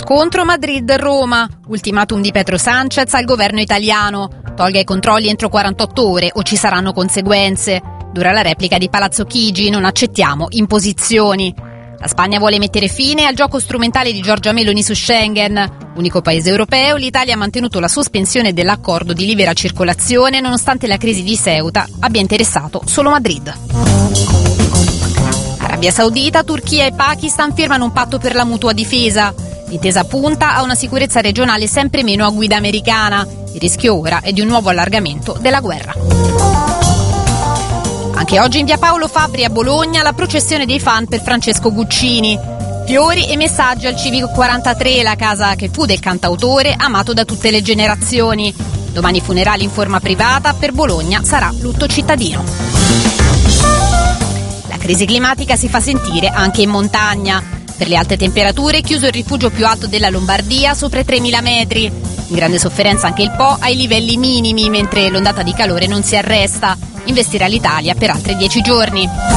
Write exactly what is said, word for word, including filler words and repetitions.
Scontro Madrid-Roma, ultimatum di Pedro Sánchez al governo italiano. Tolga i controlli entro quarantotto ore o ci saranno conseguenze. Dura la replica di Palazzo Chigi, non accettiamo imposizioni. La Spagna vuole mettere fine al gioco strumentale di Giorgia Meloni su Schengen. Unico paese europeo, l'Italia ha mantenuto la sospensione dell'accordo di libera circolazione nonostante la crisi di Ceuta abbia interessato solo Madrid. Arabia Saudita, Turchia e Pakistan firmano un patto per la mutua difesa. L'intesa punta a una sicurezza regionale sempre meno a guida americana. Il rischio ora è di un nuovo allargamento della guerra. Anche oggi in via Paolo Fabbri a Bologna la processione dei fan per Francesco Guccini. Fiori e messaggi al Civico quarantatré, la casa che fu del cantautore amato da tutte le generazioni. Domani funerali in forma privata, per Bologna sarà lutto cittadino. La crisi climatica si fa sentire anche in montagna. Per le alte temperature chiuso il rifugio più alto della Lombardia sopra i tremila metri. In grande sofferenza anche il Po ai livelli minimi, mentre l'ondata di calore non si arresta. Investirà l'Italia per altri dieci giorni.